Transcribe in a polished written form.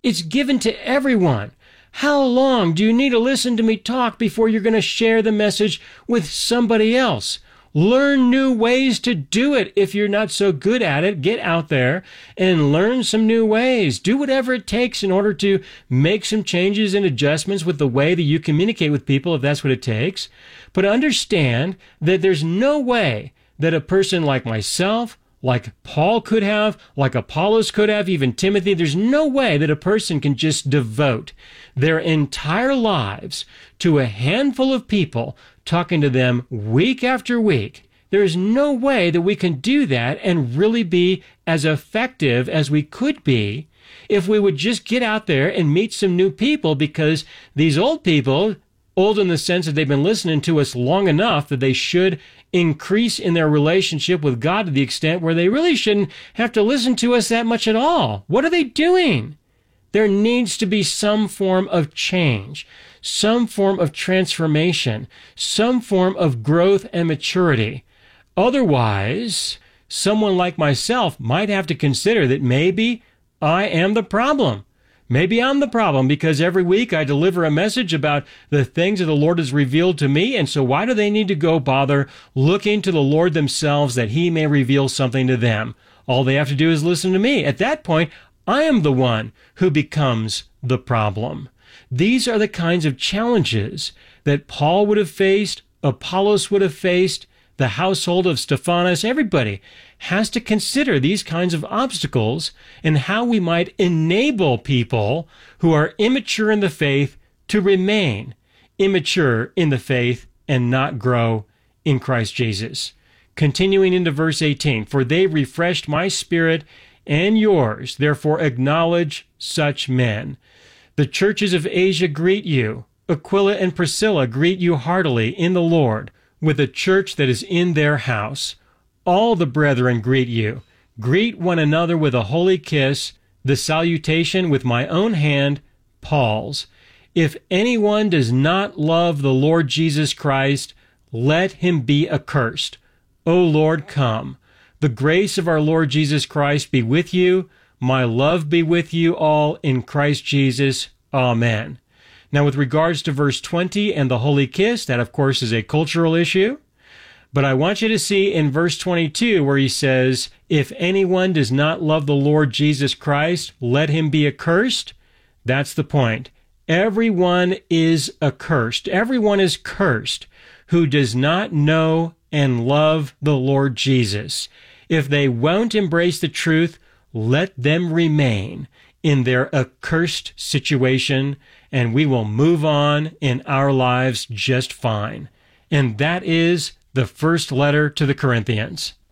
It's given to everyone. How long do you need to listen to me talk before you're going to share the message with somebody else? Learn new ways to do it. If you're not so good at it, get out there and learn some new ways. Do whatever it takes in order to make some changes and adjustments with the way that you communicate with people, if that's what it takes. But understand that there's no way that a person like myself, like Paul could have, like Apollos could have, even Timothy, there's no way that a person can just devote their entire lives to a handful of people, talking to them week after week. There's no way that we can do that and really be as effective as we could be if we would just get out there and meet some new people, because these old people, old in the sense that they've been listening to us long enough that they should increase in their relationship with God to the extent where they really shouldn't have to listen to us that much at all. What are they doing? There needs to be some form of change, some form of transformation, some form of growth and maturity. Otherwise, someone like myself might have to consider that maybe I am the problem. Maybe I'm the problem because every week I deliver a message about the things that the Lord has revealed to me, and so why do they need to go bother looking to the Lord themselves that He may reveal something to them? All they have to do is listen to me. At that point, I am the one who becomes the problem. These are the kinds of challenges that Paul would have faced, Apollos would have faced, the household of Stephanas. Everybody has to consider these kinds of obstacles and how we might enable people who are immature in the faith to remain immature in the faith and not grow in Christ Jesus. Continuing into verse 18, for they refreshed my spirit and yours, therefore acknowledge such men. The churches of Asia greet you. Aquila and Priscilla greet you heartily in the Lord, with a church that is in their house. All the brethren greet you. Greet one another with a holy kiss, the salutation with my own hand, Paul's. If anyone does not love the Lord Jesus Christ, let him be accursed. O Lord, come. The grace of our Lord Jesus Christ be with you. My love be with you all in Christ Jesus. Amen. Now, with regards to verse 20 and the holy kiss, that of course is a cultural issue. But I want you to see in verse 22 where he says, if anyone does not love the Lord Jesus Christ, let him be accursed. That's the point. Everyone is accursed. Everyone is cursed who does not know and love the Lord Jesus. If they won't embrace the truth, let them remain in their accursed situation, and we will move on in our lives just fine. And that is the first letter to the Corinthians.